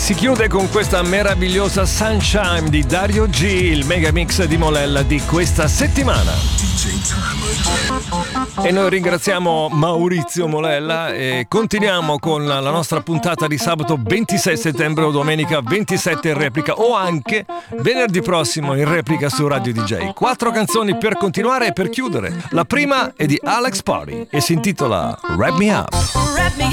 Si chiude con questa meravigliosa Sunshine di Dario G, il mega mix di Molella di questa settimana. E noi ringraziamo Maurizio Molella e continuiamo con la nostra puntata di sabato 26 settembre o domenica 27 in replica o anche venerdì prossimo in replica su Radio DJ. 4 canzoni per continuare e per chiudere. La prima è di Alex Party e si intitola Wrap Me Up. Wrap me